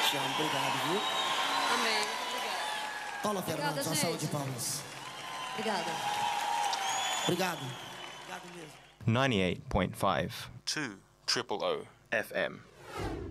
Chão, obrigado, viu? Amém. Obrigada. Paula Fernandes, uma gente. salva de palmas. Obrigada. Obrigado. Obrigado mesmo. 98.5 2 Triple O FM.